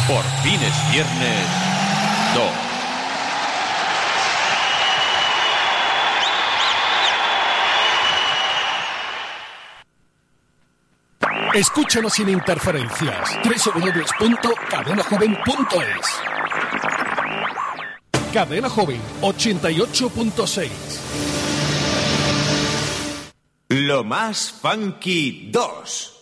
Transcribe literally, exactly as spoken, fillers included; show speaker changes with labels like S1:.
S1: Por fin es viernes dos.
S2: Escúchanos sin interferencias. doble u doble u doble u punto cadena joven punto es. Cadena Joven ochenta y ocho punto seis.
S3: Lo más funky dos.